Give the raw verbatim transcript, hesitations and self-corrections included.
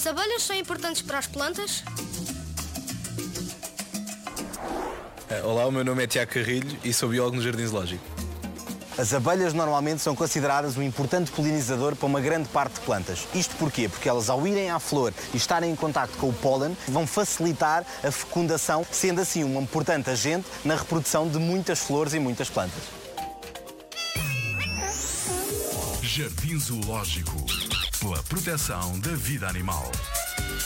As abelhas são importantes para as plantas? Olá, o meu nome é Tiago Carrilho e sou biólogo no Jardim Zoológico. As abelhas normalmente são consideradas um importante polinizador para uma grande parte de plantas. Isto porquê? Porque elas, ao irem à flor e estarem em contacto com o pólen, vão facilitar a fecundação, sendo assim um importante agente na reprodução de muitas flores e muitas plantas. Jardim Zoológico, pela proteção da vida animal.